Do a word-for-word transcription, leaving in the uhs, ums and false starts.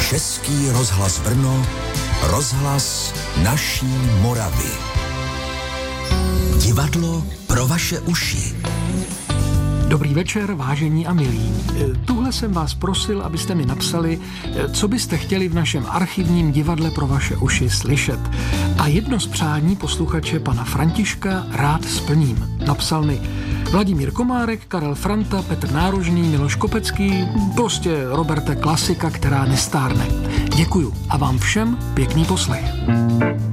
Český rozhlas Brno, rozhlas naší Moravy. Divadlo pro vaše uši. Dobrý večer, vážení a milí. Tuhle jsem vás prosil, abyste mi napsali, co byste chtěli v našem archivním divadle pro vaše uši slyšet. A jedno z přání posluchače pana Františka rád splním. Napsal mi Vladimír Komárek, Karel Franta, Petr Nárožný, Miloš Kopecký, prostě Roberte klasika, která nestárne. Děkuju a vám všem pěkný poslech.